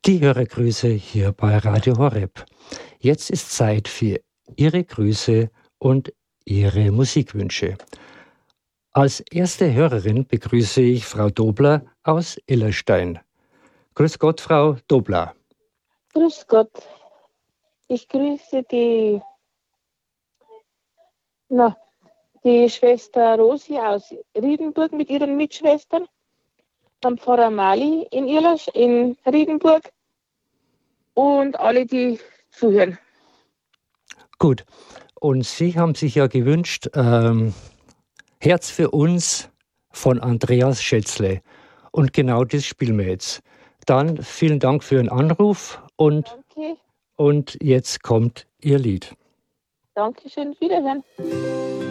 Die Hörergrüße hier bei Radio Horeb. Jetzt ist Zeit für Ihre Grüße und Ihre Musikwünsche. Als erste Hörerin begrüße ich Frau Dobler aus Illerstein. Grüß Gott, Frau Dobler. Grüß Gott. Ich grüße die Schwester Rosi aus Riedenburg mit ihren Mitschwestern, am Pfarrer Mali in Riedenburg und alle, die zuhören. Gut. Und Sie haben sich ja gewünscht, Herz für uns von Andreas Schätzle. Und genau das spielen wir jetzt. Dann vielen Dank für Ihren Anruf und, Danke. und jetzt kommt Ihr Lied. Dankeschön, Wiederhören.